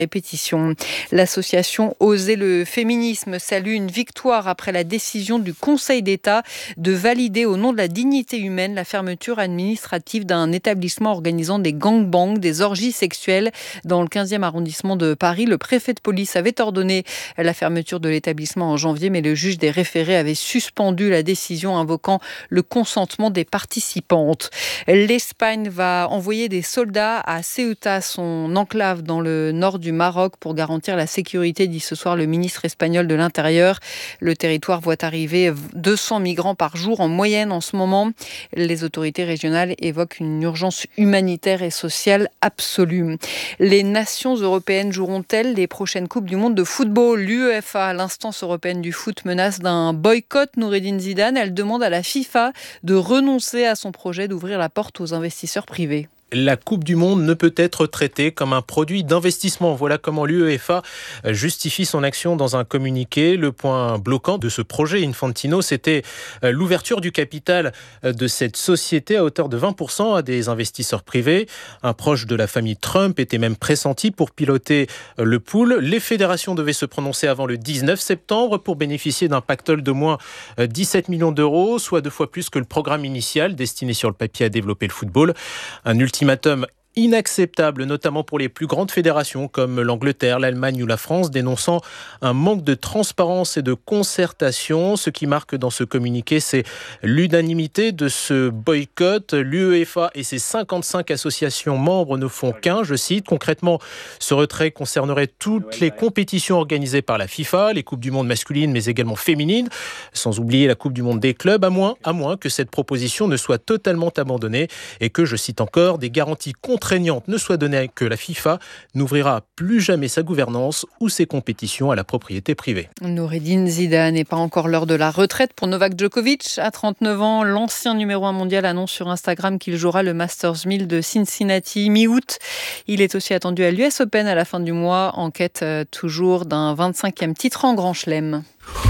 répétition. L'association Oser le féminisme salue une victoire après la décision du Conseil d'État de valider au nom de la dignité humaine la fermeture administrative d'un établissement organisant des gangbangs, des orgies sexuelles dans le 15e arrondissement de Paris. Le préfet de police avait ordonné la fermeture de l'établissement en janvier, mais le juge des référés avait suspendu la décision invoquant le consentement des participantes. L'Espagne va envoyer des soldats à Ceuta, son enclave dans le nord du Maroc, pour garantir la sécurité, dit ce soir le ministre espagnol de l'Intérieur. Le territoire voit arriver 200 migrants par jour en moyenne en ce moment. Les autorités régionales évoquent une urgence humanitaire et sociale absolue. Les nations européennes joueront-elles les prochaines Coupes du Monde de football? L'UEFA, l'instance européenne du foot, menace d'un boycott Noureddine Zidane. Elle demande à la FIFA de renoncer à son projet d'ouvrir la porte aux investisseurs privés. La Coupe du Monde ne peut être traitée comme un produit d'investissement. Voilà comment l'UEFA justifie son action dans un communiqué. Le point bloquant de ce projet Infantino, c'était l'ouverture du capital de cette société à hauteur de 20% à des investisseurs privés. Un proche de la famille Trump était même pressenti pour piloter le pool. Les fédérations devaient se prononcer avant le 19 septembre pour bénéficier d'un pactole de moins 17 millions d'euros, soit 2 fois plus que le programme initial destiné sur le papier à développer le football. Un ultimatum inacceptable, notamment pour les plus grandes fédérations comme l'Angleterre, l'Allemagne ou la France, dénonçant un manque de transparence et de concertation. Ce qui marque dans ce communiqué, c'est l'unanimité de ce boycott. L'UEFA et ses 55 associations membres ne font qu'un, je cite. Concrètement, ce retrait concernerait toutes les compétitions organisées par la FIFA, les Coupes du Monde masculines mais également féminines, sans oublier la Coupe du Monde des clubs, à moins que cette proposition ne soit totalement abandonnée et que, je cite encore, des garanties contraignante ne soit donnée que la FIFA n'ouvrira plus jamais sa gouvernance ou ses compétitions à la propriété privée. Noureddine Zidane n'est pas encore l'heure de la retraite pour Novak Djokovic. À 39 ans, l'ancien numéro 1 mondial annonce sur Instagram qu'il jouera le Masters 1000 de Cincinnati mi-août. Il est aussi attendu à l'US Open à la fin du mois, en quête toujours d'un 25e titre en Grand Chelem.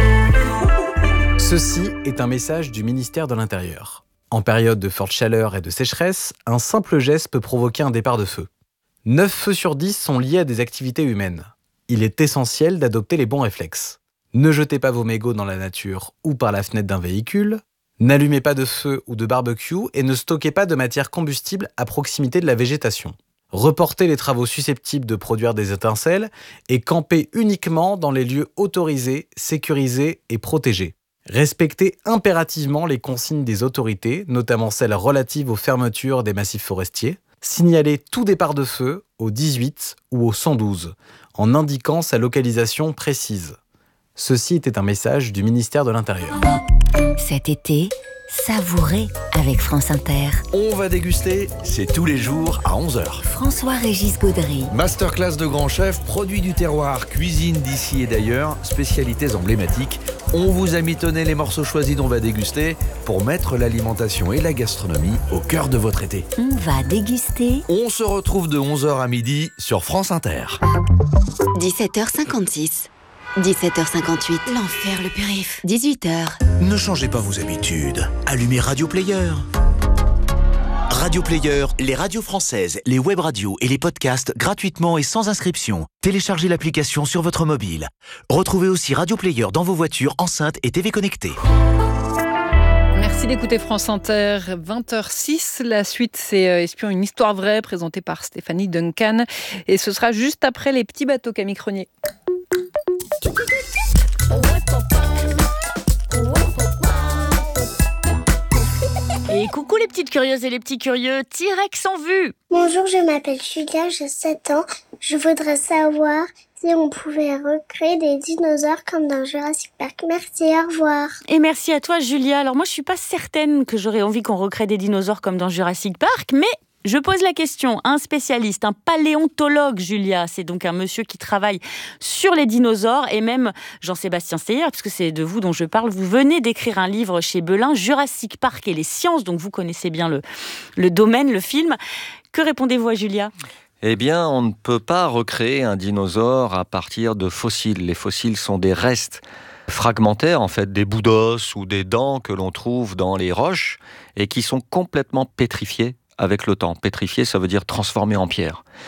Ceci est un message du ministère de l'Intérieur. En période de forte chaleur et de sécheresse, un simple geste peut provoquer un départ de feu. 9 feux sur 10 sont liés à des activités humaines. Il est essentiel d'adopter les bons réflexes. Ne jetez pas vos mégots dans la nature ou par la fenêtre d'un véhicule, n'allumez pas de feu ou de barbecue et ne stockez pas de matière combustible à proximité de la végétation. Reportez les travaux susceptibles de produire des étincelles et campez uniquement dans les lieux autorisés, sécurisés et protégés. Respectez impérativement les consignes des autorités, notamment celles relatives aux fermetures des massifs forestiers. Signalez tout départ de feu au 18 ou au 112, en indiquant sa localisation précise. Ceci était un message du ministère de l'Intérieur. Cet été, savourez avec France Inter. On va déguster, c'est tous les jours à 11h. François-Régis Gaudry. Masterclass de grands chefs, produits du terroir, cuisine d'ici et d'ailleurs, spécialités emblématiques. On vous a mitonné les morceaux choisis dont on va déguster pour mettre l'alimentation et la gastronomie au cœur de votre été. On va déguster. On se retrouve de 11h à midi sur France Inter. 17h56. 17h58. L'enfer, le périph'. 18h. Ne changez pas vos habitudes. Allumez Radio Player. Radio Player, les radios françaises, les web radios et les podcasts gratuitement et sans inscription. Téléchargez l'application sur votre mobile. Retrouvez aussi Radio Player dans vos voitures, enceintes et TV connectées. Merci d'écouter France Inter, 20h06. La suite, c'est Espion, une histoire vraie, présentée par Stéphanie Duncan. Et ce sera juste après les petits bateaux, Camille Cronier. Et coucou les petites curieuses et les petits curieux, T-Rex en vue. Bonjour, je m'appelle Julia, j'ai 7 ans. Je voudrais savoir si on pouvait recréer des dinosaures comme dans Jurassic Park. Merci, au revoir. Et merci à toi Julia. Alors moi je suis pas certaine que j'aurais envie qu'on recrée des dinosaures comme dans Jurassic Park, mais je pose la question à un spécialiste, un paléontologue, Julia. C'est donc un monsieur qui travaille sur les dinosaures et même Jean-Sébastien Steyer, parce que c'est de vous dont je parle. Vous venez d'écrire un livre chez Belin, Jurassic Park et les sciences, donc vous connaissez bien le domaine, le film. Que répondez-vous à Julia ? Eh bien, on ne peut pas recréer un dinosaure à partir de fossiles. Les fossiles sont des restes fragmentaires, en fait, des bouts d'os ou des dents que l'on trouve dans les roches et qui sont complètement pétrifiés avec le temps. Pétrifié, ça veut dire transformé en pierre.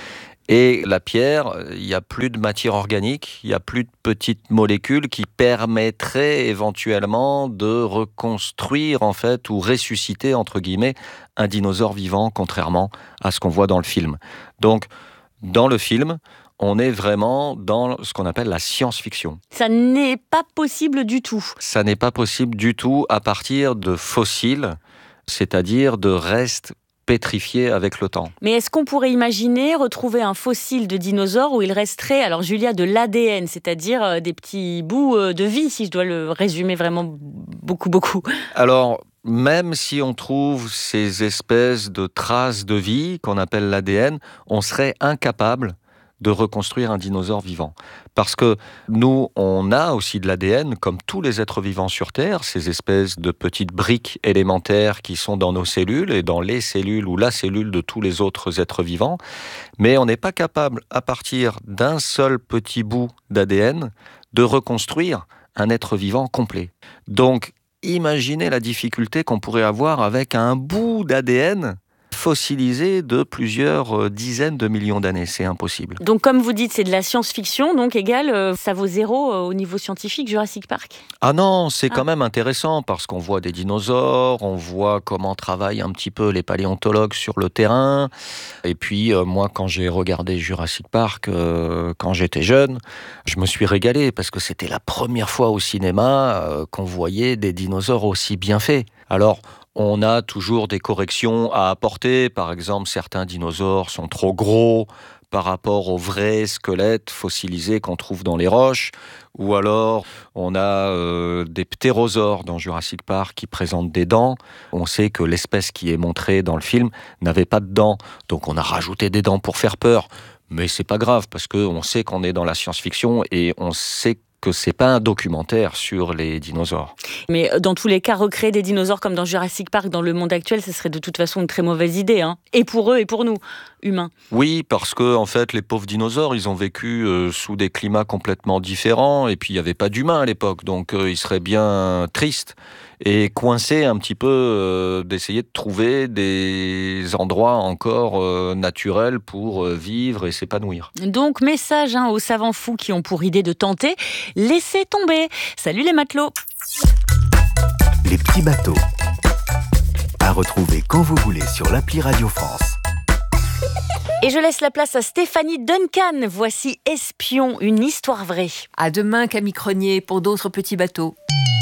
Et la pierre, il n'y a plus de matière organique, il n'y a plus de petites molécules qui permettraient éventuellement de reconstruire en fait ou ressusciter entre guillemets un dinosaure vivant, contrairement à ce qu'on voit dans le film. Donc, dans le film, on est vraiment dans ce qu'on appelle la science-fiction. Ça n'est pas possible du tout. Ça n'est pas possible du tout à partir de fossiles, c'est-à-dire de restes pétrifiés avec le temps. Mais est-ce qu'on pourrait imaginer retrouver un fossile de dinosaure où il resterait, alors Julia, de l'ADN, c'est-à-dire des petits bouts de vie, si je dois le résumer vraiment beaucoup. Alors, même si on trouve ces espèces de traces de vie qu'on appelle l'ADN, on serait incapable de reconstruire un dinosaure vivant. Parce que nous, on a aussi de l'ADN, comme tous les êtres vivants sur Terre, ces espèces de petites briques élémentaires qui sont dans nos cellules et dans les cellules ou la cellule de tous les autres êtres vivants. Mais on n'est pas capable, à partir d'un seul petit bout d'ADN, de reconstruire un être vivant complet. Donc, imaginez la difficulté qu'on pourrait avoir avec un bout d'ADN fossilisé de plusieurs dizaines de millions d'années. C'est impossible. Donc, comme vous dites, c'est de la science-fiction, donc égal, ça vaut 0 au niveau scientifique, Jurassic Park. Ah non, c'est quand même intéressant parce qu'on voit des dinosaures, on voit comment travaillent un petit peu les paléontologues sur le terrain. Et puis, moi, quand j'ai regardé Jurassic Park, quand j'étais jeune, je me suis régalé parce que c'était la première fois au cinéma qu'on voyait des dinosaures aussi bien faits. Alors, on a toujours des corrections à apporter. Par exemple, certains dinosaures sont trop gros par rapport aux vrais squelettes fossilisés qu'on trouve dans les roches. Ou alors, on a des ptérosaures dans Jurassic Park qui présentent des dents. On sait que l'espèce qui est montrée dans le film n'avait pas de dents. Donc, on a rajouté des dents pour faire peur. Mais c'est pas grave parce qu'on sait qu'on est dans la science-fiction et on sait que c'est pas un documentaire sur les dinosaures. Mais dans tous les cas, recréer des dinosaures comme dans Jurassic Park, dans le monde actuel, ce serait de toute façon une très mauvaise idée, hein. Et pour eux et pour nous, humains. Oui, parce que en fait, les pauvres dinosaures, ils ont vécu sous des climats complètement différents, et puis il n'y avait pas d'humains à l'époque, donc ils seraient bien tristes et coincés un petit peu d'essayer de trouver des endroits encore naturels pour vivre et s'épanouir. Donc, message aux savants fous qui ont pour idée de tenter, laissez tomber. Salut les matelots. Les petits bateaux. À retrouver quand vous voulez sur l'appli Radio France. Et je laisse la place à Stéphanie Duncan. Voici Espion, une histoire vraie. À demain, Camille Cronier, pour d'autres petits bateaux.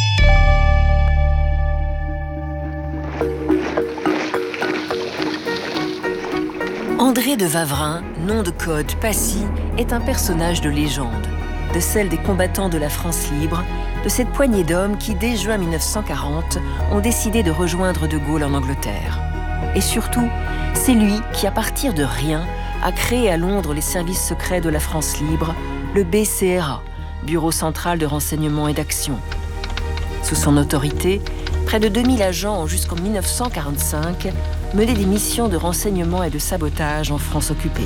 André de Wavrin, nom de code Passy, est un personnage de légende, de celle des combattants de la France libre, de cette poignée d'hommes qui, dès juin 1940, ont décidé de rejoindre De Gaulle en Angleterre. Et surtout, c'est lui qui, à partir de rien, a créé à Londres les services secrets de la France libre, le BCRA, Bureau central de renseignement et d'action. Sous son autorité, près de 2000 agents ont jusqu'en 1945 mené des missions de renseignement et de sabotage en France occupée.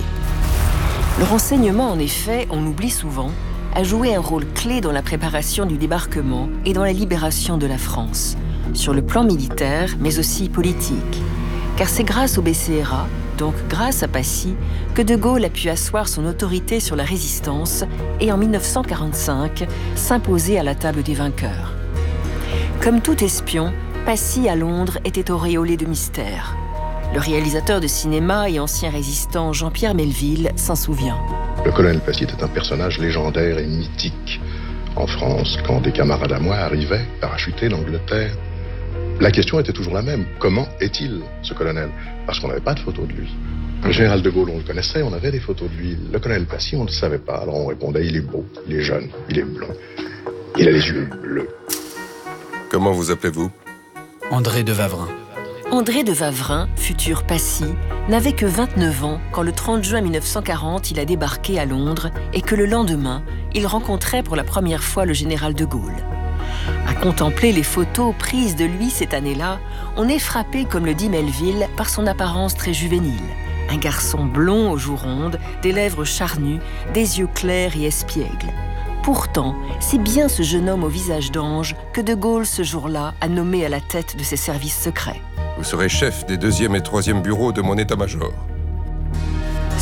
Le renseignement, en effet, on l'oublie souvent, a joué un rôle clé dans la préparation du débarquement et dans la libération de la France, sur le plan militaire, mais aussi politique. Car c'est grâce au BCRA, donc grâce à Passy, que De Gaulle a pu asseoir son autorité sur la résistance et en 1945 s'imposer à la table des vainqueurs. Comme tout espion, Passy à Londres était auréolé de mystère. Le réalisateur de cinéma et ancien résistant Jean-Pierre Melville s'en souvient. Le colonel Passy était un personnage légendaire et mythique. En France, quand des camarades à moi arrivaient, parachutés d'Angleterre, la question était toujours la même. Comment est-il, ce colonel? Parce qu'on n'avait pas de photo de lui. Le général de Gaulle, on le connaissait, on avait des photos de lui. Le colonel Passy, on ne le savait pas. Alors on répondait, il est beau, il est jeune, il est blond. Il a les yeux bleus. Comment vous appelez-vous? André de Wavrin. André de Wavrin, futur Passy, n'avait que 29 ans quand le 30 juin 1940, il a débarqué à Londres et que le lendemain, il rencontrait pour la première fois le général de Gaulle. À contempler les photos prises de lui cette année-là, on est frappé, comme le dit Melville, par son apparence très juvénile. Un garçon blond aux joues rondes, des lèvres charnues, des yeux clairs et espiègles. Pourtant, c'est bien ce jeune homme au visage d'ange que De Gaulle, ce jour-là, a nommé à la tête de ses services secrets. Vous serez chef des 2e et 3e bureaux de mon état-major.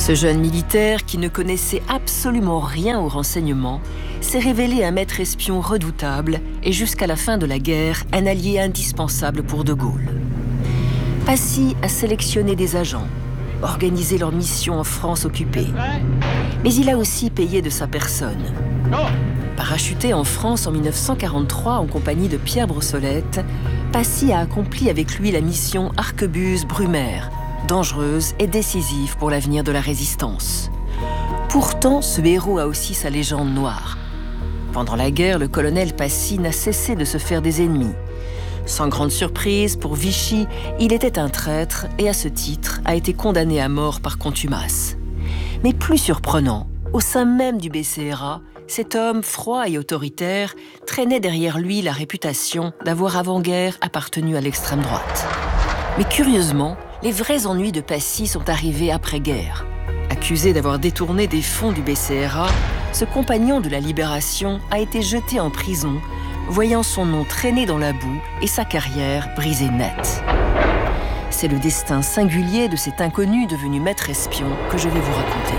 Ce jeune militaire, qui ne connaissait absolument rien au renseignement, s'est révélé un maître espion redoutable et jusqu'à la fin de la guerre, un allié indispensable pour De Gaulle. Passy a sélectionné des agents, organisé leur mission en France occupée. Mais il a aussi payé de sa personne. Parachuté en France en 1943 en compagnie de Pierre Brossolette, Passy a accompli avec lui la mission Arquebuse-Brumaire, dangereuse et décisive pour l'avenir de la résistance. Pourtant, ce héros a aussi sa légende noire. Pendant la guerre, le colonel Passy n'a cessé de se faire des ennemis. Sans grande surprise, pour Vichy, il était un traître et à ce titre a été condamné à mort par contumace. Mais plus surprenant, au sein même du BCRA, cet homme froid et autoritaire traînait derrière lui la réputation d'avoir avant-guerre appartenu à l'extrême droite. Mais curieusement, les vrais ennuis de Passy sont arrivés après-guerre. Accusé d'avoir détourné des fonds du BCRA, ce compagnon de la Libération a été jeté en prison, voyant son nom traîner dans la boue et sa carrière brisée net. C'est le destin singulier de cet inconnu devenu maître espion que je vais vous raconter.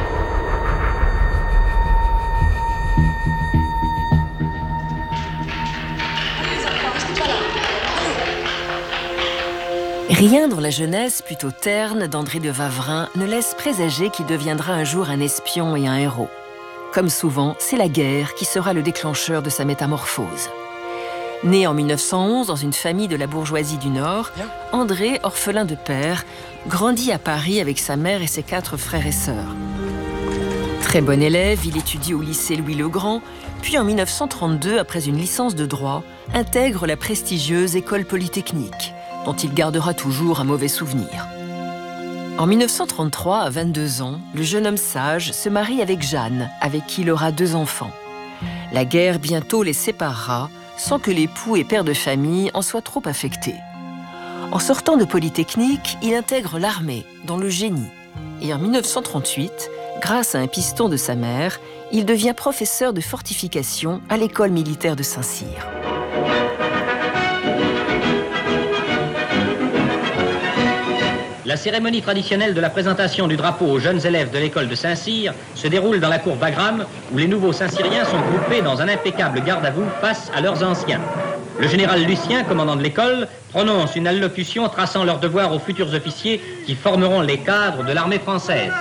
Rien dans la jeunesse plutôt terne d'André de Wavrin ne laisse présager qu'il deviendra un jour un espion et un héros. Comme souvent, c'est la guerre qui sera le déclencheur de sa métamorphose. Né en 1911 dans une famille de la bourgeoisie du Nord, André, orphelin de père, grandit à Paris avec sa mère et ses 4 frères et sœurs. Très bon élève, il étudie au lycée Louis-le-Grand, puis en 1932, après une licence de droit, intègre la prestigieuse École Polytechnique, dont il gardera toujours un mauvais souvenir. En 1933, à 22 ans, le jeune homme sage se marie avec Jeanne, avec qui il aura 2 enfants. La guerre bientôt les séparera, sans que l'époux et père de famille en soient trop affectés. En sortant de Polytechnique, il intègre l'armée, dans le génie. Et en 1938, grâce à un piston de sa mère, il devient professeur de fortification à l'école militaire de Saint-Cyr. La cérémonie traditionnelle de la présentation du drapeau aux jeunes élèves de l'école de Saint-Cyr se déroule dans la cour Bagram, où les nouveaux Saint-Cyriens sont groupés dans un impeccable garde-à-vous face à leurs anciens. Le général Lucien, commandant de l'école, prononce une allocution traçant leurs devoirs aux futurs officiers qui formeront les cadres de l'armée française.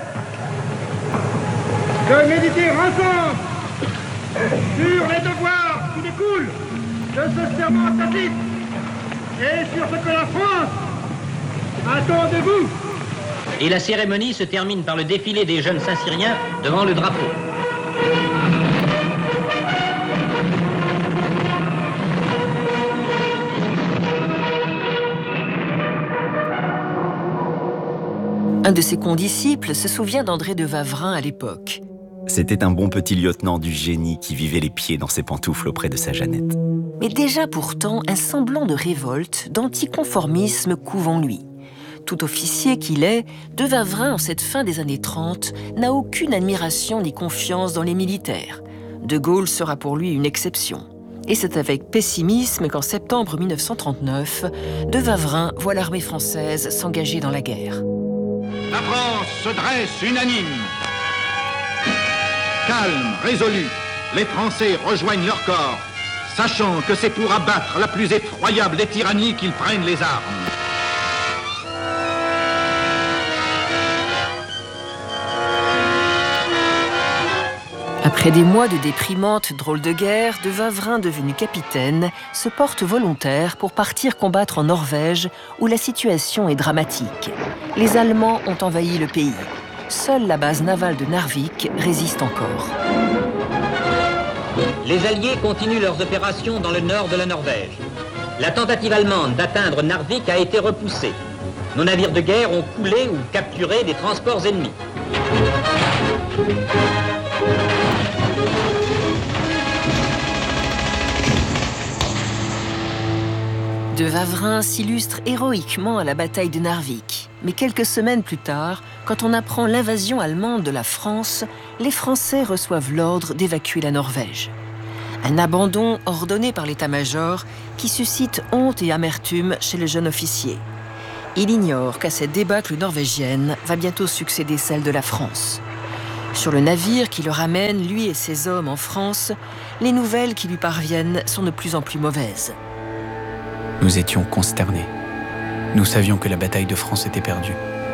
De méditer ensemble sur les devoirs qui découlent de ce serment tacite et sur ce que la France attend de vous. Et la cérémonie se termine par le défilé des jeunes Saint-Cyriens devant le drapeau. Un de ses condisciples se souvient d'André de Wavrin à l'époque. C'était un bon petit lieutenant du génie qui vivait les pieds dans ses pantoufles auprès de sa Jeannette. Mais déjà pourtant, un semblant de révolte, d'anticonformisme couve en lui. Tout officier qu'il est, de Wavrin, en cette fin des années 30, n'a aucune admiration ni confiance dans les militaires. De Gaulle sera pour lui une exception. Et c'est avec pessimisme qu'en septembre 1939, de Wavrin voit l'armée française s'engager dans la guerre. La France se dresse unanime. Calme, résolu, les Français rejoignent leur corps, sachant que c'est pour abattre la plus effroyable des tyrannies qu'ils prennent les armes. Après des mois de déprimante drôle de guerre, de Wavrin, devenu capitaine, se porte volontaire pour partir combattre en Norvège, où la situation est dramatique. Les Allemands ont envahi le pays. Seule la base navale de Narvik résiste encore. Les Alliés continuent leurs opérations dans le nord de la Norvège. La tentative allemande d'atteindre Narvik a été repoussée. Nos navires de guerre ont coulé ou capturé des transports ennemis. De Wavrin s'illustre héroïquement à la bataille de Narvik. Mais quelques semaines plus tard, quand on apprend l'invasion allemande de la France, les Français reçoivent l'ordre d'évacuer la Norvège. Un abandon ordonné par l'état-major qui suscite honte et amertume chez le jeune officier. Il ignore qu'à cette débâcle norvégienne va bientôt succéder celle de la France. Sur le navire qui le ramène, lui et ses hommes, en France, les nouvelles qui lui parviennent sont de plus en plus mauvaises. Nous étions consternés. Nous savions que la bataille de France était perdue.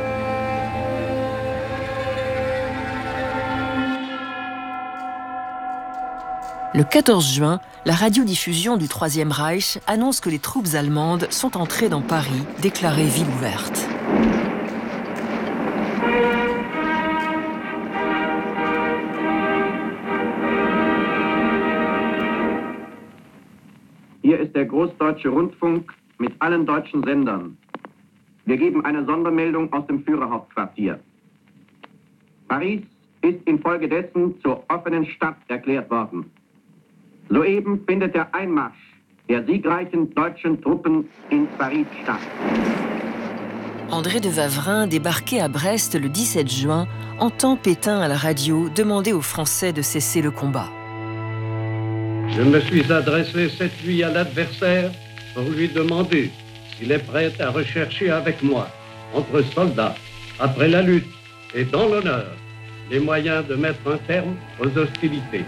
Le 14 juin, la radiodiffusion du Troisième Reich annonce que les troupes allemandes sont entrées dans Paris, déclarée ville ouverte. Hier ist der Großdeutsche Rundfunk mit allen deutschen Sendern. Wir geben eine Sondermeldung aus dem Führerhauptquartier. Paris ist infolgedessen zur offenen Stadt erklärt worden. Soeben findet der Einmarsch der siegreichen deutschen Truppen in Paris statt. André de Wavrin, débarqué à Brest le 17 juin, entend Pétain à la radio demander aux Français de cesser le combat. Je me suis adressé cette nuit à l'adversaire pour lui demander s'il est prêt à rechercher avec moi, entre soldats, après la lutte et dans l'honneur, les moyens de mettre un terme aux hostilités.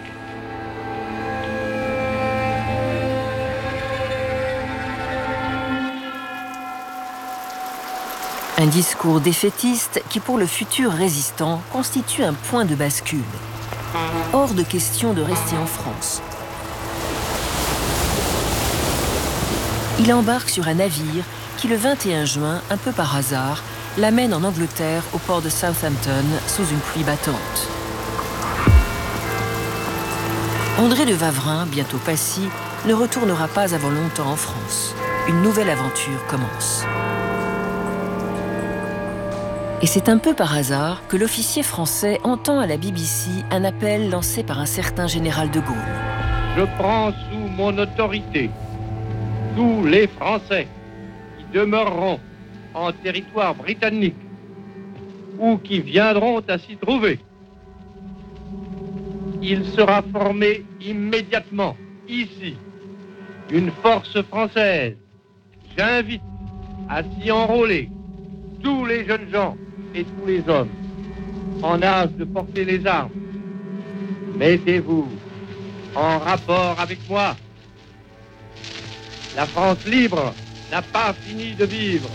Un discours défaitiste qui, pour le futur résistant, constitue un point de bascule. Hors de question de rester en France. Il embarque sur un navire qui, le 21 juin, un peu par hasard, l'amène en Angleterre au port de Southampton sous une pluie battante. André de Wavrin, bientôt Passy, ne retournera pas avant longtemps en France. Une nouvelle aventure commence. Et c'est un peu par hasard que l'officier français entend à la BBC un appel lancé par un certain général de Gaulle. Je prends sous mon autorité tous les Français qui demeureront en territoire britannique ou qui viendront à s'y trouver. Il sera formé immédiatement, ici, une force française. J'invite à s'y enrôler tous les jeunes gens et tous les hommes en âge de porter les armes. Mettez-vous en rapport avec moi. La France libre n'a pas fini de vivre.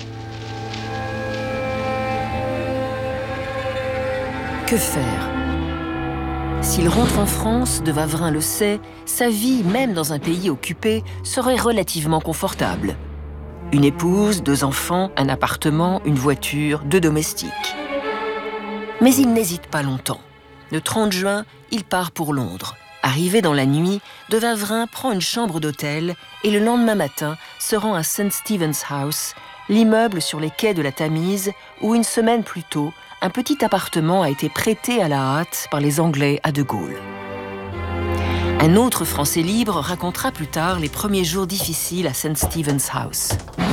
Que faire ? S'il rentre en France, de Wavrin le sait, sa vie, même dans un pays occupé, serait relativement confortable. Une épouse, 2 enfants, un appartement, une voiture, 2 domestiques. Mais il n'hésite pas longtemps. Le 30 juin, il part pour Londres. Arrivé dans la nuit, de Wavrin prend une chambre d'hôtel et le lendemain matin se rend à St. Stephen's House, l'immeuble sur les quais de la Tamise où, une semaine plus tôt, un petit appartement a été prêté à la hâte par les Anglais à De Gaulle. Un autre Français libre racontera plus tard les premiers jours difficiles à St. Stephen's House.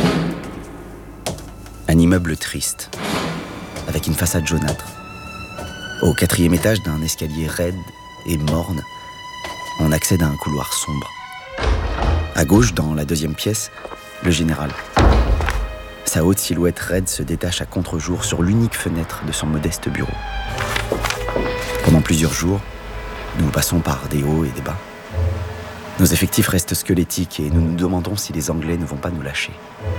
Un immeuble triste, avec une façade jaunâtre. Au 4e étage d'un escalier raide et morne, on accède à un couloir sombre. À gauche, dans la 2e pièce, le général. Sa haute silhouette raide se détache à contre-jour sur l'unique fenêtre de son modeste bureau. Pendant plusieurs jours, nous passons par des hauts et des bas. Nos effectifs restent squelettiques et nous nous demandons si les Anglais ne vont pas nous lâcher.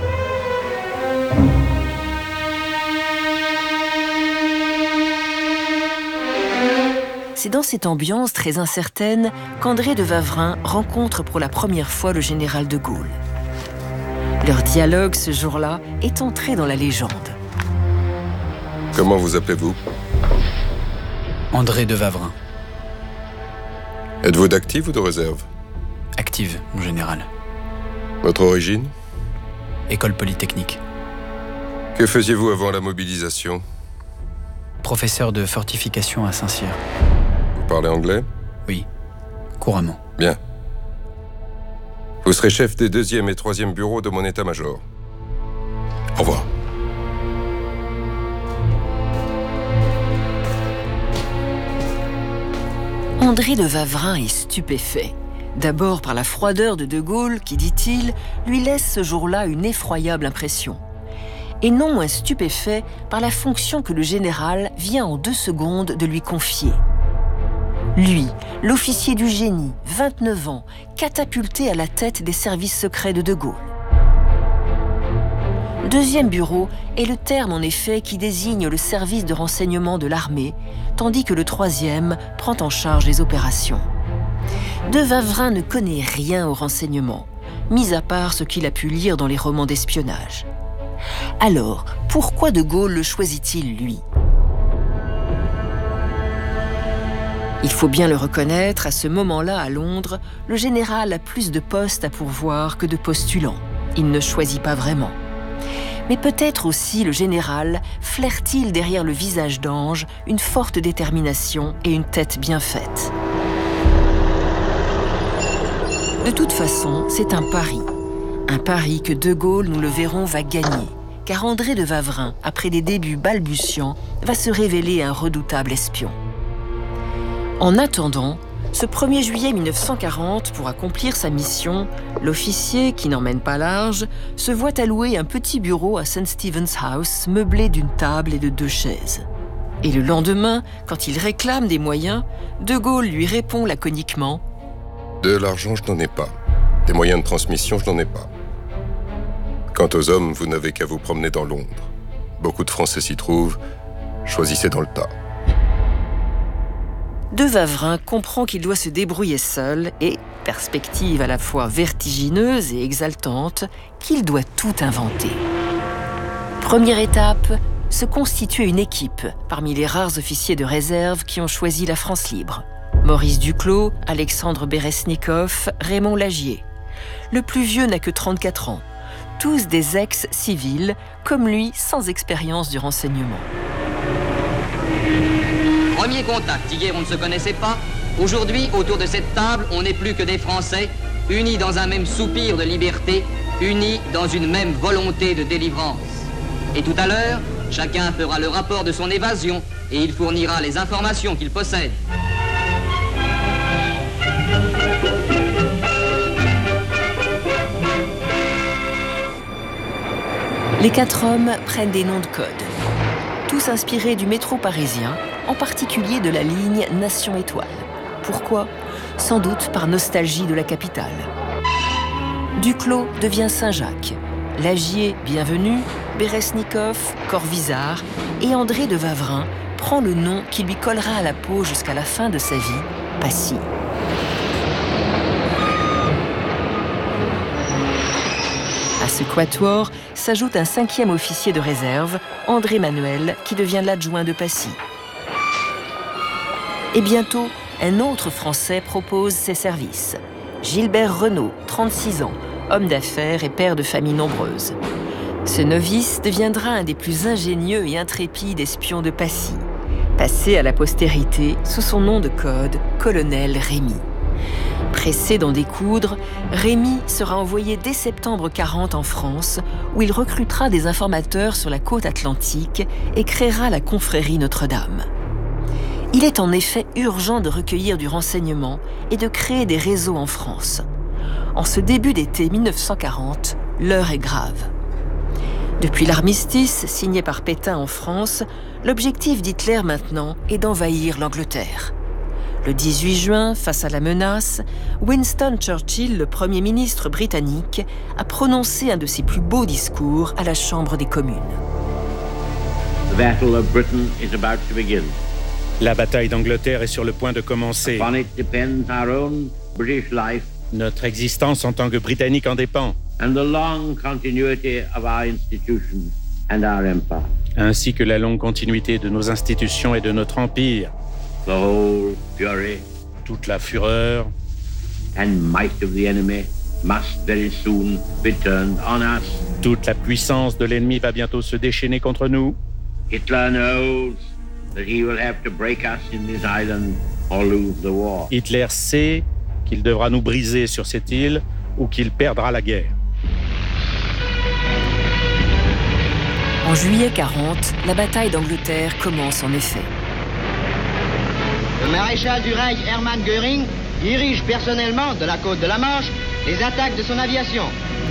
C'est dans cette ambiance très incertaine qu'André de Wavrin rencontre pour la première fois le général de Gaulle. Leur dialogue ce jour-là est entré dans la légende. Comment vous appelez-vous ? André de Wavrin. Êtes-vous d'active ou de réserve ? Active, mon général. Votre origine ? École polytechnique. Que faisiez-vous avant la mobilisation ? Professeur de fortification à Saint-Cyr. Vous parlez anglais ? Oui, couramment. Bien. Vous serez chef des 2e et 3e bureaux de mon état-major. Au revoir. André de Wavrin est stupéfait. D'abord par la froideur de De Gaulle qui, dit-il, lui laisse ce jour-là une effroyable impression. et non moins stupéfait par la fonction que le général vient en 2 secondes de lui confier. Lui, l'officier du génie, 29 ans, catapulté à la tête des services secrets de De Gaulle. Deuxième bureau est le terme en effet qui désigne le service de renseignement de l'armée, tandis que le troisième prend en charge les opérations. De Wavrin ne connaît rien au renseignement, mis à part ce qu'il a pu lire dans les romans d'espionnage. Alors, pourquoi De Gaulle le choisit-il, lui ? Il faut bien le reconnaître, à ce moment-là, à Londres, le général a plus de postes à pourvoir que de postulants. Il ne choisit pas vraiment. Mais peut-être aussi le général flaire-t-il derrière le visage d'ange une forte détermination et une tête bien faite. De toute façon, c'est un pari. Un pari que De Gaulle, nous le verrons, va gagner. Car André de Wavrin, après des débuts balbutiants, va se révéler un redoutable espion. En attendant, ce 1er juillet 1940, pour accomplir sa mission, l'officier, qui n'emmène pas large, se voit allouer un petit bureau à St. Stephen's House, meublé d'une table et de 2 chaises. Et le lendemain, quand il réclame des moyens, De Gaulle lui répond laconiquement « De l'argent, je n'en ai pas. Des moyens de transmission, je n'en ai pas. Quant aux hommes, vous n'avez qu'à vous promener dans Londres. Beaucoup de Français s'y trouvent. Choisissez dans le tas. » De Wavrin comprend qu'il doit se débrouiller seul et, perspective à la fois vertigineuse et exaltante, qu'il doit tout inventer. Première étape, se constituer une équipe parmi les rares officiers de réserve qui ont choisi la France libre. Maurice Duclos, Alexandre Beresnikov, Raymond Lagier. Le plus vieux n'a que 34 ans. Tous des ex-civils, comme lui, sans expérience du renseignement. Premier contact, hier on ne se connaissait pas. Aujourd'hui, autour de cette table, on n'est plus que des Français, unis dans un même soupir de liberté, unis dans une même volonté de délivrance. Et tout à l'heure, chacun fera le rapport de son évasion et il fournira les informations qu'il possède. Les 4 hommes prennent des noms de code. Tous inspirés du métro parisien, en particulier de la ligne Nation-Étoile. Pourquoi ? Sans doute par nostalgie de la capitale. Duclos devient Saint-Jacques, Lagier, Bienvenu, Beresnikov, Corvisart et André de Wavrin prend le nom qui lui collera à la peau jusqu'à la fin de sa vie, Passy. À ce quatuor s'ajoute un 5e officier de réserve, André Manuel, qui devient l'adjoint de Passy. Et bientôt, un autre Français propose ses services. Gilbert Renaud, 36 ans, homme d'affaires et père de familles nombreuses. Ce novice deviendra un des plus ingénieux et intrépides espions de Passy, passé à la postérité sous son nom de code, colonel Rémy. Pressé d'en découdre, Rémy sera envoyé dès septembre 40 en France, où il recrutera des informateurs sur la côte atlantique et créera la confrérie Notre-Dame. Il est en effet urgent de recueillir du renseignement et de créer des réseaux en France. En ce début d'été 1940, l'heure est grave. Depuis l'armistice signé par Pétain en France, l'objectif d'Hitler maintenant est d'envahir l'Angleterre. Le 18 juin, face à la menace, Winston Churchill, le Premier ministre britannique, a prononcé un de ses plus beaux discours à la Chambre des communes. The Battle of Britain is about to begin. La bataille d'Angleterre est sur le point de commencer. Upon it depends our own British life. Notre existence en tant que Britannique en dépend. And the long continuity of our institutions and our empire. Ainsi que la longue continuité de nos institutions et de notre empire. The whole fury, toute la fureur and might of the enemy must very soon be turned on us. Toute la puissance de l'ennemi va bientôt se déchaîner contre nous. Hitler knows that he will have to break us in this island or lose the war. Hitler sait qu'il devra nous briser sur cette île ou qu'il perdra la guerre. En juillet 40, la bataille d'Angleterre commence en effet. Le maréchal du Reich Hermann Göring dirige personnellement de la côte de la Manche les attaques de son aviation.